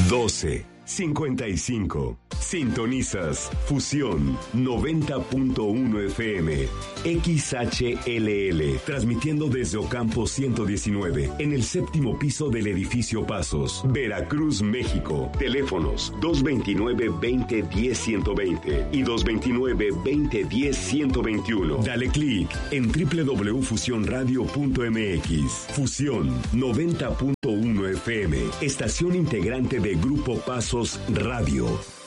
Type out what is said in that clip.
12:55. Sintonizas Fusión 90.1 FM, XHLL, transmitiendo desde Ocampo 119, en el séptimo piso del edificio Pasos, Veracruz, México. Teléfonos 229-2010-120 y 229-2010-121. Dale clic en www.fusionradio.mx. Fusión 90.1 FM, estación integrante de Grupo Pasos Radio.